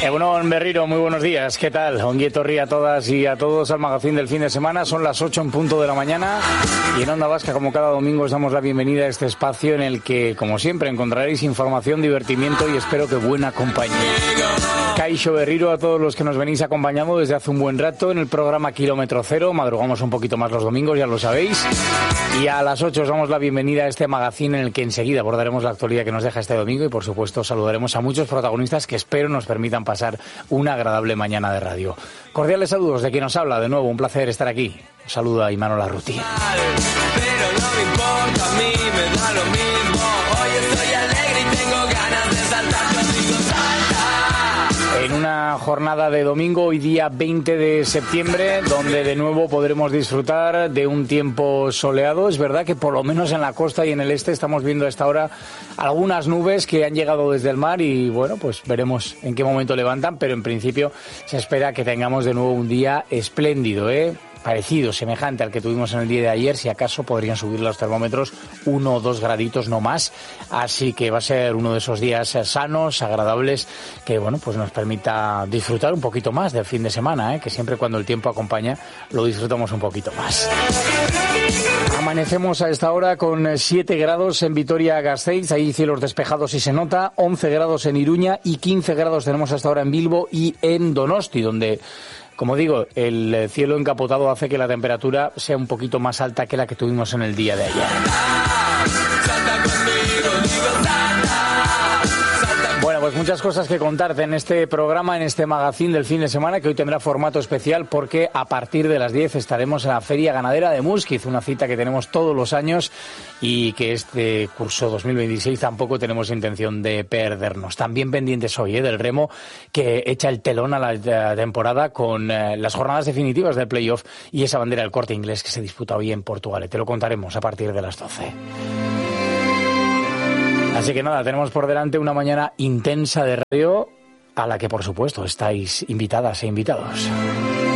Egunon Berriro, muy buenos días. ¿Qué tal? Ongi etorri a todas y a todos al magazín del fin de semana. Son las 8 en punto de la mañana y en Onda Vasca, como cada domingo, os damos la bienvenida a este espacio en el que, como siempre, encontraréis información, divertimiento y espero que buena compañía. Kaixo Berriro a todos los que nos venís acompañando desde hace un buen rato en el programa Kilómetro Cero. Madrugamos un poquito más los domingos, ya lo sabéis. Y a las 8 os damos la bienvenida a este magazín en el que enseguida abordaremos la actualidad que nos deja este domingo y, por supuesto, saludaremos a muchos protagonistas que espero nos permitan pasar una agradable mañana de radio. Cordiales saludos de quien nos habla. De nuevo, un placer estar aquí. Os saluda Imanol Arruti. Pero no me importa, a mí me da lo mismo. Hoy estoy alegre y tengo ganas de saltar. Yo digo salta. En una jornada de domingo, hoy día 20 de septiembre, donde de nuevo podremos disfrutar de un tiempo soleado. Es verdad que por lo menos en la costa y en el este estamos viendo a esta hora algunas nubes que han llegado desde el mar y bueno, pues veremos en qué momento levantan, pero en principio se espera que tengamos de nuevo un día espléndido, parecido, semejante al que tuvimos en el día de ayer. Si acaso podrían subir los termómetros 1 o 2 graditos, no más. Así que va a ser uno de esos días sanos, agradables, que bueno, pues nos permita disfrutar un poquito más del fin de semana, que siempre cuando el tiempo acompaña lo disfrutamos un poquito más. Amanecemos a esta hora con 7 grados en Vitoria-Gasteiz, ahí cielos despejados y se nota, 11 grados en Iruña y 15 grados tenemos hasta ahora en Bilbo y en Donosti, donde, como digo, el cielo encapotado hace que la temperatura sea un poquito más alta que la que tuvimos en el día de ayer. Bueno, pues muchas cosas que contarte en este programa, en este magazín del fin de semana, que hoy tendrá formato especial porque a partir de las 10 estaremos en la Feria Ganadera de Muskiz, una cita que tenemos todos los años y que este curso 2026 tampoco tenemos intención de perdernos. También pendientes hoy del remo, que echa el telón a la temporada con las jornadas definitivas del playoff y esa bandera del Corte Inglés que se disputa hoy en Portugal. Te lo contaremos a partir de las 12. Así que nada, tenemos por delante una mañana intensa de radio a la que, por supuesto, estáis invitadas e invitados.